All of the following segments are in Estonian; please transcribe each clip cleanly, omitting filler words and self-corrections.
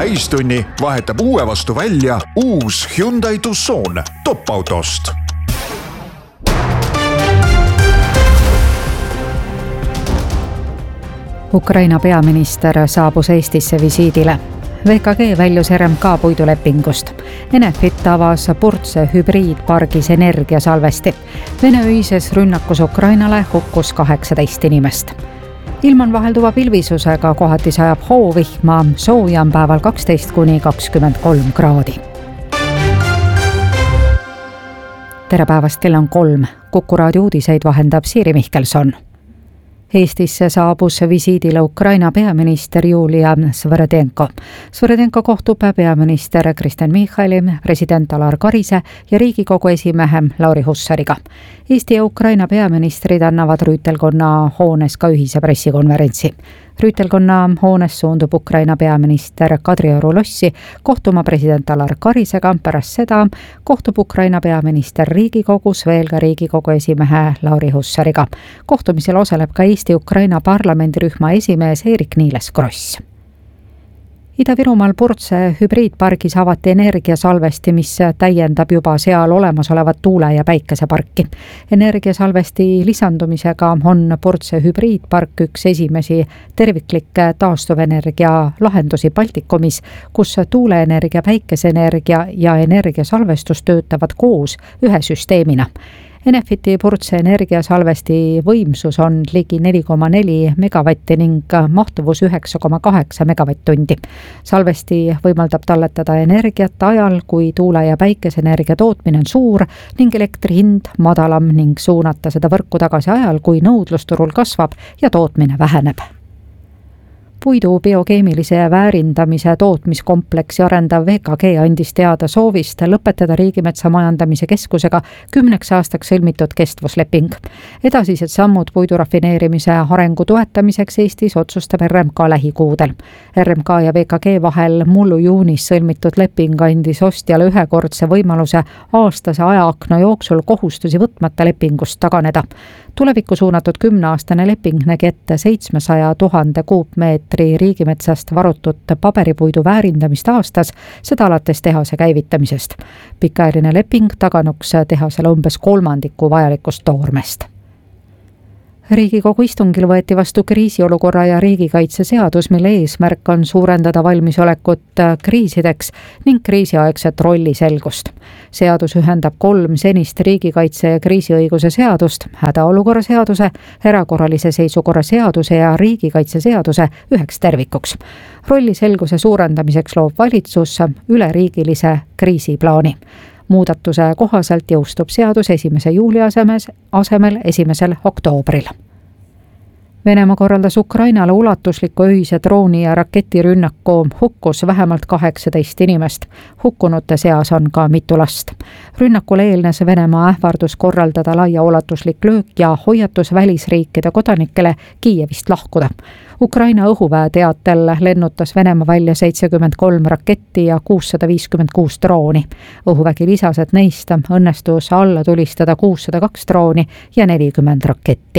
täistunni vahetab uue vastu välja uus Hyundai Tucson top-autost. Ukraina peaminister saabus Eestisse visiidile. VKG väljus RMK puidulepingust. Enefit avas Purtse hübriidpargis energiasalvesti. Vene öises rünnakus Ukrainale hukkus 18 inimest. Ilm on vahelduva pilvisusega, kohati sajab hoovihma, sooja on päeval 12–23 kraadi. Tere päevast, kell on 3. Kuku raadio uudiseid vahendab Siiri Mihkelson. Eestisse saabus visiidile Ukraina peaminister Julia Sviridenko. Sviridenko kohtub peaminister Kristen Michali, president Alar Karise ja Riigikogu esimehe Lauri Hussariga. Eesti ja Ukraina peaministrid annavad Rüütelkonna hoones ka ühise pressikonverentsi. Rüütelkonna hoones suundub Ukraina peaminister Kadrioru lossi kohtuma president Alar Karisega. Pärast seda kohtub Ukraina peaminister Riigikogus veel ka Riigikogu esimehe Lauri Hussariga. Kohtumisel osaleb ka Eesti-Ukraina parlamendirühma esimees Eerik-Niiles Kross. Ida-Virumaal Purtse hübriidpargis avati energiasalvesti, mis täiendab juba seal olemasolevat tuule- ja päikeseparki. Energiasalvesti lisandumisega on Purtse hübriidpark üks esimesi terviklikke taastuvenergia lahendusi Baltikumis, kus tuuleenergia, päikeseenergia ja energiasalvestus töötavad koos ühe süsteemina. Enefiti Purtse energiasalvesti võimsus on ligi 4,4 megavatti ning mahtuvus 9,8 megavatt-tundi. Salvesti võimaldab talletada energiat ajal, kui tuule- ja päikeseenergia tootmine on suur ning elektri hind madalam ning suunata seda võrku tagasi ajal, kui nõudlusturul kasvab ja tootmine väheneb. Puidu biokeemilise väärindamise tootmiskompleksi arendav VKG andis teada soovist lõpetada Riigimetsa Majandamise Keskusega 10 aastaks sõlmitud kestvusleping. Edasised sammud puidu rafineerimise arengu toetamiseks Eestis otsustab RMK lähikuudel. RMK ja VKG vahel mullu juunis sõlmitud leping andis ostjale ühekordse võimaluse aastase ajaakna jooksul kohustusi võtmata lepingust taganeda. Tulevikku suunatud 10-aastane leping nägi ette 700 000 kuupmeetri riigimetsast varutud paberipuidu väärindamist aastas, seda alates tehase käivitamisest. Pikaajaline leping taganuks tehasele umbes 1/3 vajalikust toormest. Riigikogu istungil võeti vastu kriisiolukorra ja riigikaitse seadus, mille eesmärk on suurendada valmisolekut kriisideks ning kriisiaegset rolliselgust. Seadus ühendab 3 senist riigikaitse ja kriisiõiguse seadust, hädaolukorra seaduse, erakorralise seisukorra seaduse ja riigikaitse seaduse üheks tervikuks. Rolliselguse suurendamiseks loob valitsus üleriigilise kriisiplaani. Muudatuse kohaselt jõustub seadus 1. juuli asemel 1. oktoobril. Venemaa korraldas Ukrainale ulatusliku öise drooni- ja raketirünnaku, hukkus vähemalt 18 inimest. Hukkunute seas on ka mitu last. Rünnakule eelnes Venemaa ähvardus korraldada laiaulatuslik löök ja hoiatus välisriikide kodanikele Kiievist lahkuda. Ukraina õhuväe teatel lennutas Venemaa välja 73 raketti ja 656 drooni. Õhuvägi lisas, et neist õnnestus alla tulistada 602 drooni ja 40 raketti.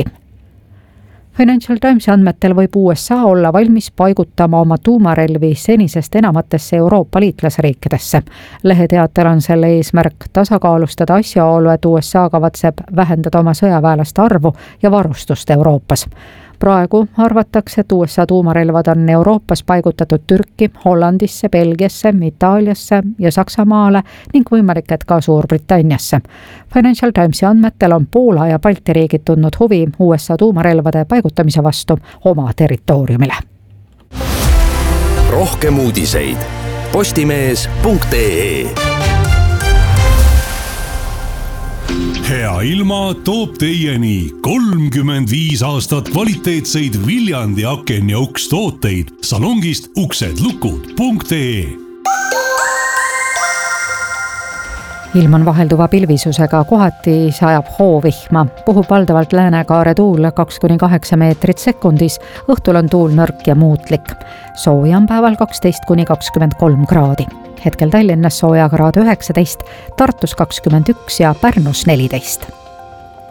Financial Timesi andmetel võib USA olla valmis paigutama oma tuumarelvi senisest enamatesse Euroopa liitlasriikidesse. Lehe teatel on selle eesmärk tasakaalustada asjaolu, et USA kavatseb vähendada oma sõjaväelaste arvu ja varustust Euroopas. Praegu arvatakse, et USA tuumarelvad on Euroopas paigutatud Türki, Hollandisse, Belgiasse, Itaaliasse ja Saksamaale ning võimalik, et ka Suurbritanniasse. Financial Timesi andmetel on Poola ja Balti riigid tundnud huvi USA tuumarelvade paigutamise vastu oma territooriumile. Rohkem uudiseid postimees.ee. Hea ilma toob teieni 35 aastat kvaliteetseid Viljandi aken- ja ukstooteid salongist uksedlukud.ee. Ilm on vahelduva pilvisusega, kohati sajab hoovihma, puhub valdavalt läänekaare tuul 2–8 meetrit sekundis, õhtul on tuul nõrk ja muutlik. Sooja on päeval 12–23 kraadi. Hetkel Tallinnas soojakraad 19, Tartus 21 ja Pärnus 14.